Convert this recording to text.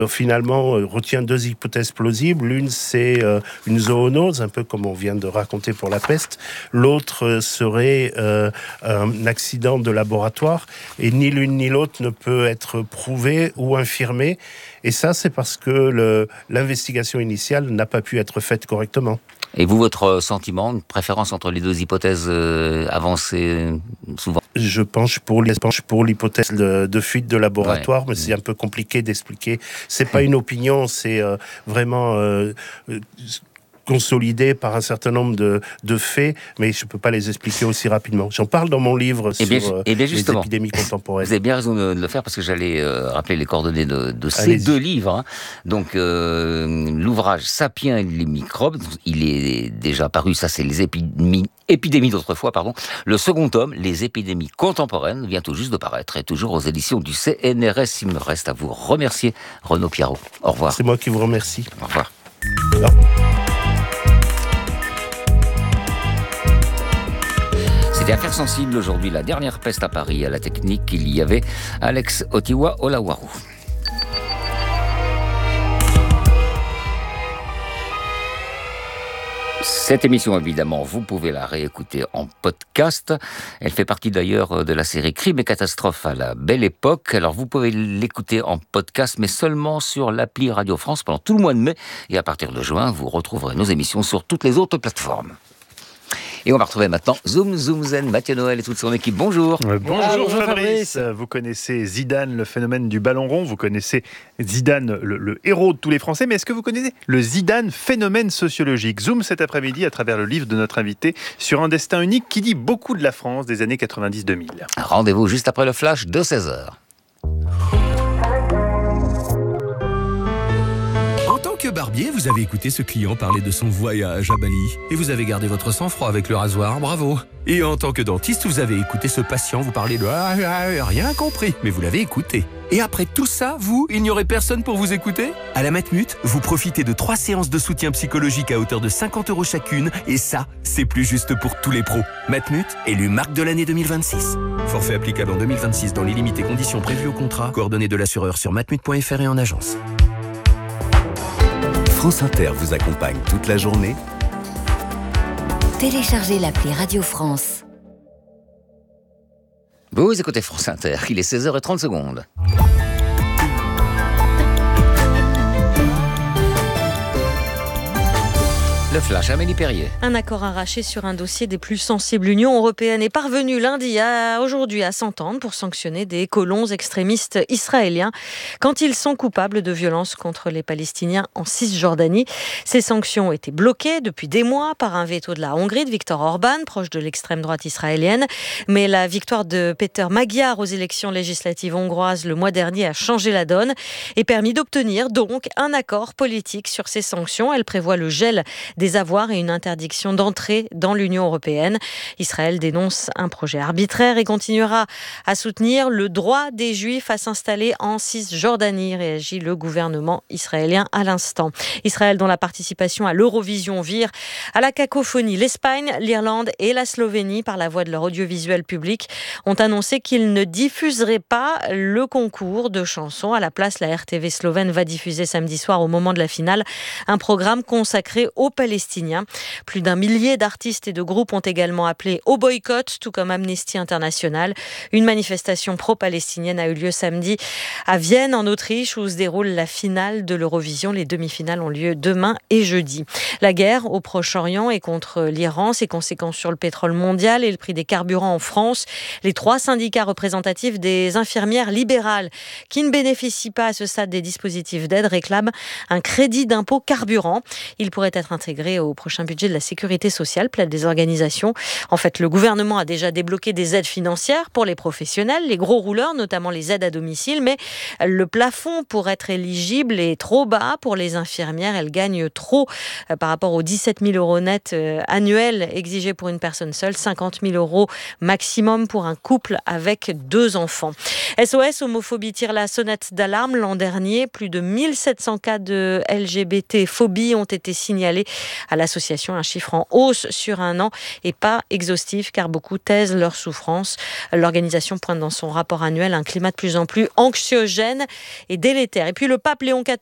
finalement retient deux hypothèses plausibles. L'une, c'est une zoonose, un peu comme on vient de raconter pour la peste. L'autre serait un accident de laboratoire. Et ni l'une ni l'autre ne peut être prouvée ou infirmée. Et ça, c'est parce que l'investigation initiale n'a pas pu être faite correctement. Et vous, votre sentiment, une préférence entre les deux hypothèses avancées souvent? Je penche pour l'hypothèse de fuite de laboratoire, mais c'est un peu compliqué d'expliquer. C'est pas une opinion, c'est vraiment consolidé par un certain nombre de faits, mais je ne peux pas les expliquer aussi rapidement. J'en parle dans mon livre sur les épidémies contemporaines. Vous avez bien raison de le faire, parce que j'allais rappeler les coordonnées de ces deux livres. Hein. Donc, l'ouvrage « Sapiens et les microbes », il est déjà paru, ça c'est les épidémies d'autrefois, pardon. Le second tome, « Les épidémies contemporaines », vient tout juste de paraître, et toujours aux éditions du CNRS. Il me reste à vous remercier, Renaud Piarot. Au revoir. C'est moi qui vous remercie. Au revoir. C'était Affaires sensibles aujourd'hui, la dernière peste à Paris. À la technique, il y avait Alex Otiwa-Olawaru. Cette émission, évidemment, vous pouvez la réécouter en podcast. Elle fait partie d'ailleurs de la série Crimes et catastrophes à la belle époque. Alors vous pouvez l'écouter en podcast, mais seulement sur l'appli Radio France pendant tout le mois de mai. Et à partir de juin, vous retrouverez nos émissions sur toutes les autres plateformes. Et on va retrouver maintenant Zoom Zen, Mathieu Noël et toute son équipe. Bonjour. Bonjour Fabrice. Vous connaissez Zidane, le phénomène du ballon rond. Vous connaissez Zidane, le héros de tous les Français. Mais est-ce que vous connaissez le Zidane phénomène sociologique? Zoom cet après-midi à travers le livre de notre invité sur un destin unique qui dit beaucoup de la France des années 90-2000. Rendez-vous juste après le flash de 16h. Que barbier, vous avez écouté ce client parler de son voyage à Bali et vous avez gardé votre sang-froid avec le rasoir, bravo. Et en tant que dentiste, vous avez écouté ce patient vous parler de rien compris, mais vous l'avez écouté. Et après tout ça, il n'y aurait personne pour vous écouter? À la Matmut, vous profitez de 3 séances de soutien psychologique à hauteur de 50 € chacune, et ça, c'est plus juste pour tous les pros. Matmut, élu marque de l'année 2026. Forfait applicable en 2026 dans les limites et conditions prévues au contrat. Coordonnées de l'assureur sur matmut.fr et en agence. France Inter vous accompagne toute la journée. Téléchargez l'appli Radio France. Vous écoutez France Inter, il est 16h30. Le flash, Amélie Perrier. Un accord arraché sur un dossier des plus sensibles. L'Union européenne est parvenue aujourd'hui à s'entendre pour sanctionner des colons extrémistes israéliens quand ils sont coupables de violences contre les Palestiniens en Cisjordanie. Ces sanctions ont été bloquées depuis des mois par un veto de la Hongrie de Viktor Orban, proche de l'extrême droite israélienne. Mais la victoire de Péter Magyar aux élections législatives hongroises le mois dernier a changé la donne et permis d'obtenir donc un accord politique sur ces sanctions. Elle prévoit le gel des avoirs et une interdiction d'entrée dans l'Union européenne. Israël dénonce un projet arbitraire et continuera à soutenir le droit des Juifs à s'installer en Cisjordanie, réagit le gouvernement israélien à l'instant. Israël, dont la participation à l'Eurovision vire à la cacophonie. L'Espagne, l'Irlande et la Slovénie, par la voix de leur audiovisuel public, ont annoncé qu'ils ne diffuseraient pas le concours de chansons. À la place, la RTV slovène va diffuser samedi soir, au moment de la finale, un programme consacré aux Palestiniens. Plus d'1 millier d'artistes et de groupes ont également appelé au boycott, tout comme Amnesty International. Une manifestation pro-palestinienne a eu lieu samedi à Vienne, en Autriche, où se déroule la finale de l'Eurovision. Les demi-finales ont lieu demain et jeudi. La guerre au Proche-Orient et contre l'Iran, ses conséquences sur le pétrole mondial et le prix des carburants en France. Les 3 syndicats représentatifs des infirmières libérales qui ne bénéficient pas à ce stade des dispositifs d'aide réclament un crédit d'impôt carburant. Il pourrait être intégré au prochain budget de la sécurité sociale, plaident des organisations. En fait, le gouvernement a déjà débloqué des aides financières pour les professionnels, les gros rouleurs, notamment les aides à domicile, mais le plafond pour être éligible est trop bas pour les infirmières. Elles gagnent trop par rapport aux 17 000 € net annuels exigés pour une personne seule, 50 000 € maximum pour un couple avec 2 enfants. SOS Homophobie tire la sonnette d'alarme. L'an dernier, plus de 1700 cas de LGBT-phobie ont été signalés à l'association, un chiffre en hausse sur un an et pas exhaustif car beaucoup taisent leur souffrance. L'organisation pointe dans son rapport annuel un climat de plus en plus anxiogène et délétère. Et puis le pape Léon XIV